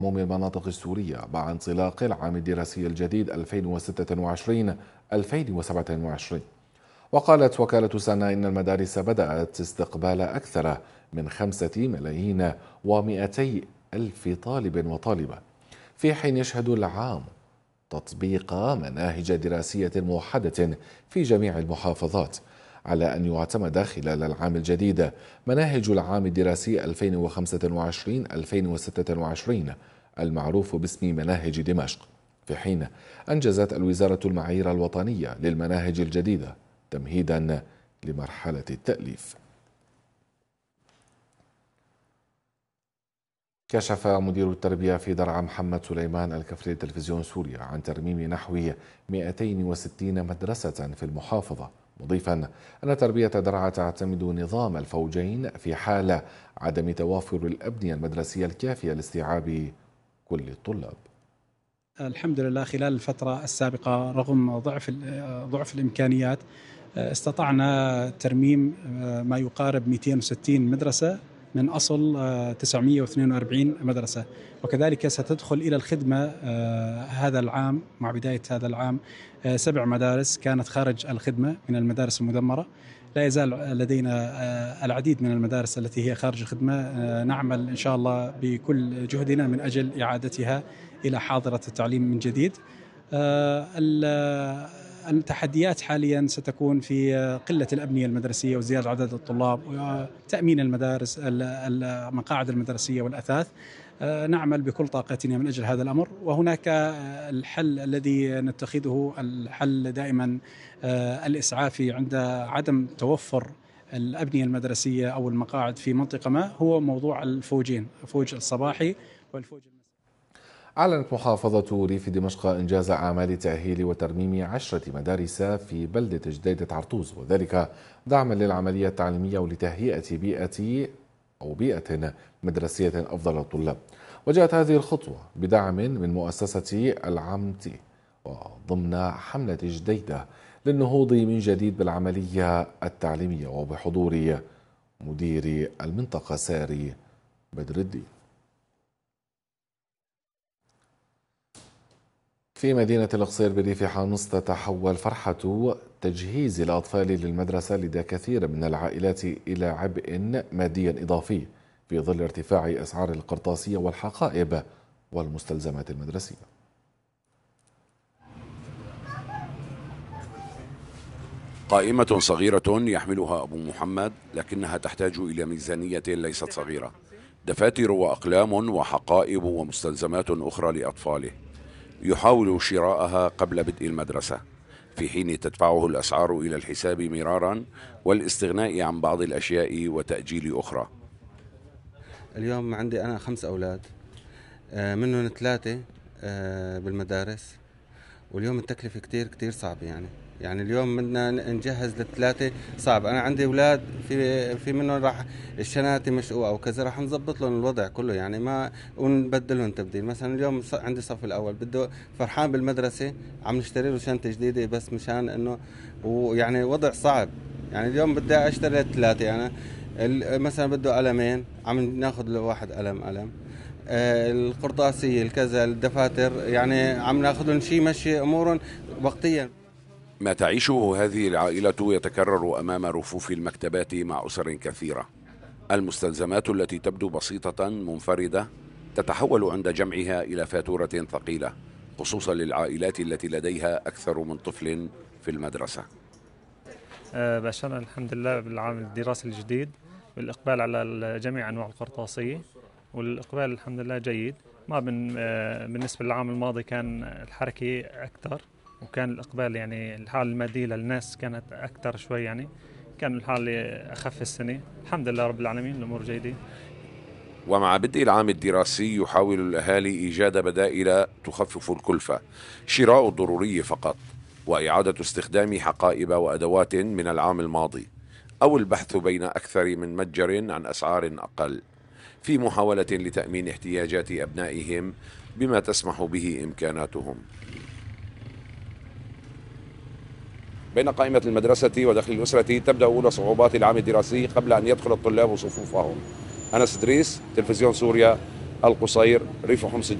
المناطق السورية مع انطلاق العام الدراسي الجديد 2026-2027. وقالت وكالة سنا إن المدارس بدأت استقبال أكثر من 5,200,000 طالب وطالبة، في حين يشهد العام تطبيق مناهج دراسية موحدة في جميع المحافظات، على أن يعتمد خلال العام الجديد مناهج العام الدراسي 2025-2026 المعروف باسم مناهج دمشق، في حين أنجزت الوزارة المعايير الوطنية للمناهج الجديدة تمهيدا لمرحلة التأليف. كشف مدير التربية في درعا محمد سليمان الكفري لتلفزيون سوريا عن ترميم نحو 260 مدرسة في المحافظة، مضيفا أن تربية درعا تعتمد نظام الفوجين في حال عدم توافر الأبنية المدرسية الكافية لاستيعاب كل الطلاب. الحمد لله خلال الفترة السابقة رغم ضعف الإمكانيات استطعنا ترميم ما يقارب 260 مدرسة من أصل 942 مدرسة، وكذلك ستدخل إلى الخدمة هذا العام مع بداية هذا العام 7 مدارس كانت خارج الخدمة من المدارس المدمرة. لا يزال لدينا العديد من المدارس التي هي خارج الخدمة، نعمل إن شاء الله بكل جهدنا من أجل إعادتها إلى حاضرة التعليم من جديد. التحديات حاليا ستكون في قلة الأبنية المدرسية وزيادة عدد الطلاب وتأمين المدارس المقاعد المدرسية والأثاث. نعمل بكل طاقتنا من أجل هذا الأمر، وهناك الحل الذي نتخذه الحل دائما الإسعافي عند عدم توفر الأبنية المدرسية أو المقاعد في منطقة ما، هو موضوع الفوجين، الفوج الصباحي والفوج المسائي. أعلنت محافظة ريف دمشق إنجاز أعمال تأهيل وترميم 10 مدارس في بلدة جديدة عرطوز، وذلك دعما للعملية التعليمية ولتهيئة بيئة مدرسية أفضل للطلاب. وجاءت هذه الخطوة بدعم من مؤسسة العمتي وضمن حملة جديدة للنهوض من جديد بالعملية التعليمية، وبحضور مدير المنطقة ساري بدر الدين. في مدينة القصير بريف حانوس تتحول فرحة تجهيز الأطفال للمدرسة لدى كثير من العائلات إلى عبء مادي إضافي في ظل ارتفاع أسعار القرطاسية والحقائب والمستلزمات المدرسية. قائمة صغيرة يحملها أبو محمد، لكنها تحتاج إلى ميزانية ليست صغيرة، دفاتر وأقلام وحقائب ومستلزمات أخرى لأطفاله. يحاول شراءها قبل بدء المدرسة، في حين تدفعه الأسعار إلى الحساب مرارا والاستغناء عن بعض الأشياء وتأجيل أخرى. اليوم عندي أنا 5 أولاد، منهم 3 بالمدارس، واليوم التكلفة كتير صعبة. يعني اليوم بدنا نجهز ل3 صعب. أنا عندي أولاد في منهم راح الشناتي مشقوقة أو كذا، راح نظبط لهم الوضع كله، يعني ما ونبدلهم تبديل. مثلا اليوم عندي الصف الأول بده فرحان بالمدرسة، عم نشتري له شنطة جديدة بس مشان إنه، ويعني وضع صعب. يعني اليوم بدي أشتري 3، يعني مثلا بده قلمين، عم ناخذ لواحد قلم القرطاسية الكذا الدفاتر، يعني عم ناخذ لهم شيء مشي أمورهم وقتيا. ما تعيشه هذه العائلة يتكرر أمام رفوف المكتبات مع أسر كثيرة. المستلزمات التي تبدو بسيطة منفردة تتحول عند جمعها إلى فاتورة ثقيلة، خصوصا للعائلات التي لديها أكثر من طفل في المدرسة. بشرنا الحمد لله بالعام الدراسي الجديد بالإقبال على جميع أنواع القرطاسية، والإقبال الحمد لله جيد. ما بالنسبة للعام الماضي كان الحركة أكثر، وكان الإقبال يعني الحالة المادية للناس كانت أكثر شوي، يعني كان الحالة أخف السنة. الحمد لله رب العالمين الأمور جيدة. ومع بدء العام الدراسي يحاول الأهالي إيجاد بدائل تخفف الكلفة، شراء الضروري فقط، وإعادة استخدام حقائب وأدوات من العام الماضي، أو البحث بين أكثر من متجر عن أسعار أقل، في محاولة لتأمين احتياجات أبنائهم بما تسمح به إمكاناتهم. بين قائمة المدرسة ودخل الأسرة تبدأ أولى صعوبات العام الدراسي قبل أن يدخل الطلاب صفوفهم. أنس إدريس، تلفزيون سوريا، القصير، ريف حمص.